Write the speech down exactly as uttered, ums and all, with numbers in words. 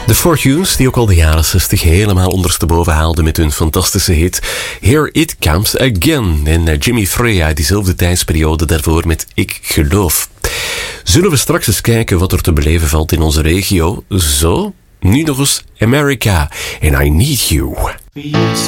De Fortunes, die ook al de jaren zestig helemaal ondersteboven haalden met hun fantastische hit Here It Comes Again. En Jimmy Frey uit diezelfde tijdsperiode daarvoor met Ik Geloof. Zullen we straks eens kijken wat er te beleven valt in onze regio? Zo, nu nog eens America en I Need You.